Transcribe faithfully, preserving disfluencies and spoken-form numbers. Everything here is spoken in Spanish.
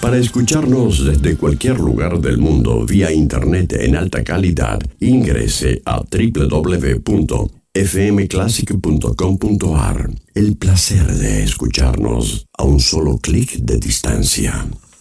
Para escucharnos desde cualquier lugar del mundo vía internet en alta calidad, ingrese a doble u doble u doble u punto f m classic punto com punto a r. El placer de escucharnos a un solo clic de distancia.